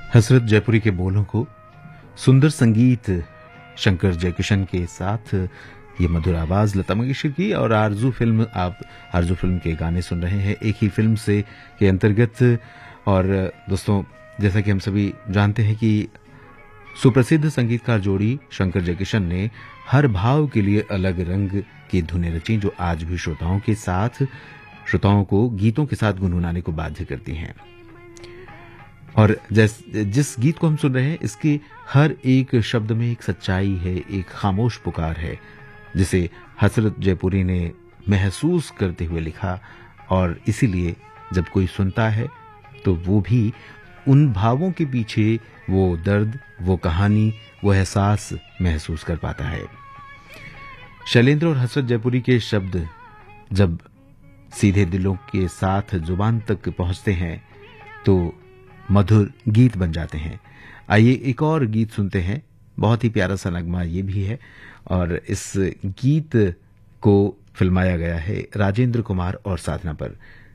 हसरत जयपुरी के बोलों को सुंदर संगीत शंकर जयकिशन के साथ ये मधुर आवाज लता मंगेशकर की और आरजू फिल्म, आप आरजू फिल्म के गाने सुन रहे हैं एक ही फिल्म से के अंतर्गत। और दोस्तों, जैसा कि हम सभी जानते हैं कि सुप्रसिद्ध संगीतकार जोड़ी शंकर जयकिशन ने हर भाव के लिए अलग रंग की धुनें रची जो आज भी श्रोताओं को गीतों के साथ गुनगुनाने को बाध्य करती हैं। और जिस गीत को हम सुन रहे हैं, इसके हर एक शब्द में एक सच्चाई है, एक खामोश पुकार है जिसे हसरत जयपुरी ने महसूस करते हुए लिखा। और इसीलिए जब कोई सुनता है तो वो भी उन भावों के पीछे वो दर्द, वो कहानी, वो एहसास महसूस कर पाता है। शैलेंद्र और हसरत जयपुरी के शब्द जब सीधे दिलों के साथ जुबान तक पहुंचते हैं तो मधुर गीत बन जाते हैं। आइए एक और गीत सुनते हैं, बहुत ही प्यारा सा नगमा ये भी है और इस गीत को फिल्माया गया है राजेंद्र कुमार और साधना पर।